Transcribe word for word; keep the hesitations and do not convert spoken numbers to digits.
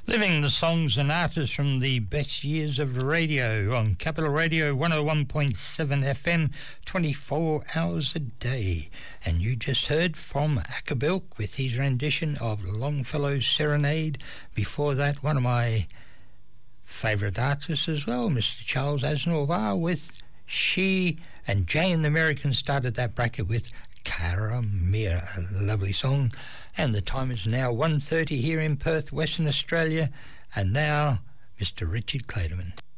Living the songs and artists from the best years of radio on Capital Radio one oh one point seven F M, twenty-four hours a day. And you just heard from Acapulco with his rendition of Longfellow's Serenade. Before that, one of my favourite artists as well, Mister Charles Aznavour with She, and Jay and the Americans started that bracket with Cara Mira, a lovely song. And the time is now one thirty here in Perth, Western Australia. And now, Mister Richard Clayderman.